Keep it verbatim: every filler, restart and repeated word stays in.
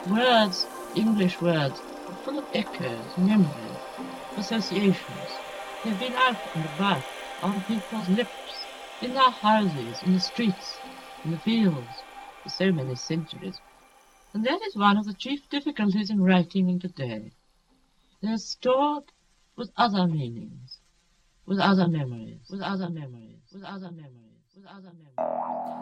Words, English words, are full of echoes, memories, associations. They've been out and about, on people's lips, in their houses, in the streets, in the fields, for so many centuries. And that is one of the chief difficulties in writing in today. They are stored with other meanings, with other memories, with other memories, with other memories, with other memories.